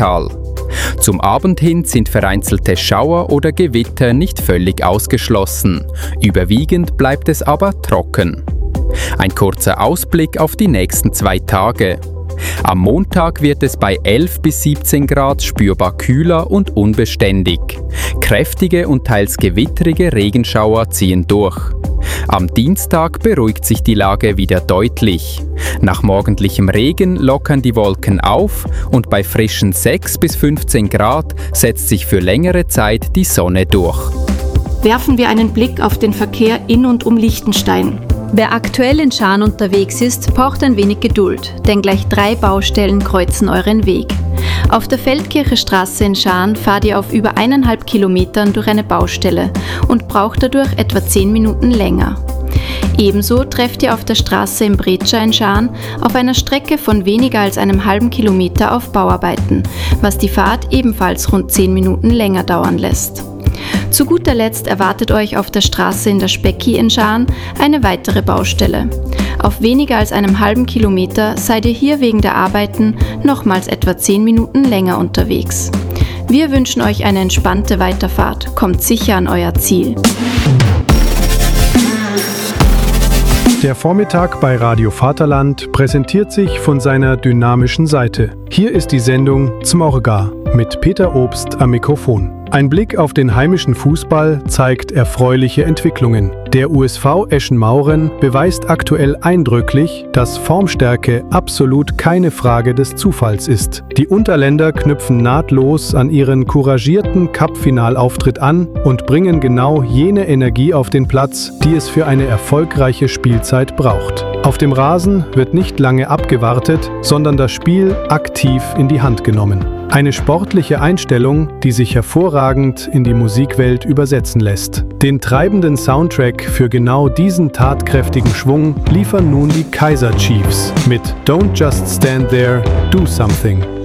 Tal. Zum Abend hin sind vereinzelte Schauer oder Gewitter nicht völlig ausgeschlossen. Überwiegend bleibt es aber trocken. Ein kurzer Ausblick auf die nächsten 2 Tage. Am Montag wird es bei 11 bis 17 Grad spürbar kühler und unbeständig. Kräftige und teils gewittrige Regenschauer ziehen durch. Am Dienstag beruhigt sich die Lage wieder deutlich. Nach morgendlichem Regen lockern die Wolken auf und bei frischen 6 bis 15 Grad setzt sich für längere Zeit die Sonne durch. Werfen wir einen Blick auf den Verkehr in und um Liechtenstein. Wer aktuell in Schaan unterwegs ist, braucht ein wenig Geduld, denn gleich 3 Baustellen kreuzen euren Weg. Auf der Feldkircher Straße in Schaan fahrt ihr auf über 1,5 Kilometern durch eine Baustelle und braucht dadurch etwa 10 Minuten länger. Ebenso trefft ihr auf der Straße im Bretscher in Schaan auf einer Strecke von weniger als einem halben Kilometer auf Bauarbeiten, was die Fahrt ebenfalls rund 10 Minuten länger dauern lässt. Zu guter Letzt erwartet euch auf der Straße in der Specki in Schaan eine weitere Baustelle. Auf weniger als einem halben Kilometer seid ihr hier wegen der Arbeiten nochmals etwa 10 Minuten länger unterwegs. Wir wünschen euch eine entspannte Weiterfahrt. Kommt sicher an euer Ziel. Der Vormittag bei Radio Vaterland präsentiert sich von seiner dynamischen Seite. Hier ist die Sendung Zmorga mit Peter Obst am Mikrofon. Ein Blick auf den heimischen Fußball zeigt erfreuliche Entwicklungen. Der USV Eschen-Mauren beweist aktuell eindrücklich, dass Formstärke absolut keine Frage des Zufalls ist. Die Unterländer knüpfen nahtlos an ihren couragierten Cup-Finalauftritt an und bringen genau jene Energie auf den Platz, die es für eine erfolgreiche Spielzeit braucht. Auf dem Rasen wird nicht lange abgewartet, sondern das Spiel aktiv in die Hand genommen. Eine sportliche Einstellung, die sich hervorragend in die Musikwelt übersetzen lässt. Den treibenden Soundtrack für genau diesen tatkräftigen Schwung liefern nun die Kaiser Chiefs mit Don't Just Stand There, Do Something.